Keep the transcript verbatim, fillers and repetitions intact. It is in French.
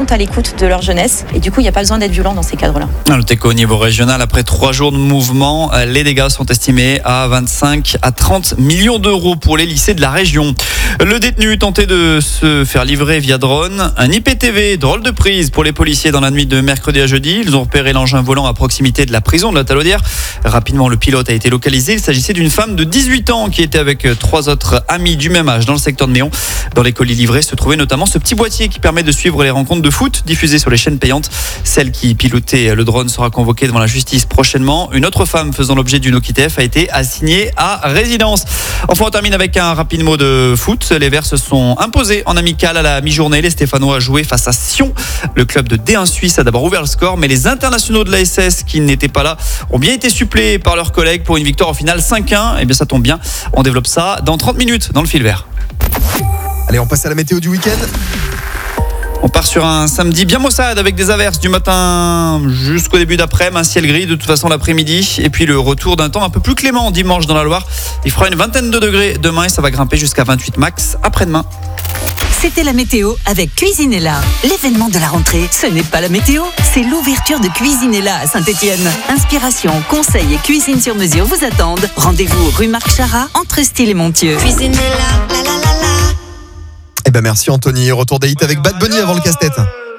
à l'écoute de leur jeunesse. Et du coup, il n'y a pas besoin d'être violent dans ces cadres-là. Notez qu'au niveau régional, après trois jours de mouvement, les dégâts sont estimés à vingt-cinq à trente millions d'euros pour les lycées de la région. Le détenu tentait de se faire livrer via drone un I P T V, drôle de prise pour les policiers dans la nuit de mercredi à jeudi. Ils ont repéré l'engin volant à proximité de la prison de la Talaudière. Rapidement, le pilote a été localisé. Il s'agissait d'une femme de dix-huit ans qui était avec trois autres amis du même âge dans le secteur de Méon. Dans les colis livrés se trouvait notamment ce petit boîtier qui permet de suivre les rencontres de foot diffusées sur les chaînes payantes. Celle qui pilotait le drone sera convoquée devant la justice prochainement. Une autre femme faisant l'objet d'une O Q T F a été assignée à résidence. Enfin, on termine avec un rapide mot de foot. Les Verts se sont imposés en amical à la mi-journée. Les Stéphanois jouaient face à Sion. Le club de D un Suisse a d'abord ouvert le score, mais les internationaux de l'A S S qui n'étaient pas là ont bien été suppléés par leurs collègues pour une victoire au final cinq un. Et bien ça tombe bien, on développe ça dans trente minutes dans le fil vert. Allez, on passe à la météo du week-end. On part sur un samedi bien maussade avec des averses du matin jusqu'au début d'après-midi, un ciel gris de toute façon l'après-midi et puis le retour d'un temps un peu plus clément dimanche dans la Loire. Il fera une vingtaine de degrés demain et ça va grimper jusqu'à vingt-huit max après-demain. C'était la météo avec Cuisinella. L'événement de la rentrée, ce n'est pas la météo, c'est l'ouverture de Cuisinella à Saint-Étienne. Inspiration, conseils et cuisine sur mesure vous attendent. Rendez-vous rue Marc Charat, entre Style et Montieu. Cuisinella, la la la la. Eh ben merci Anthony. Retour des hits avec Bad Bunny avant le casse-tête.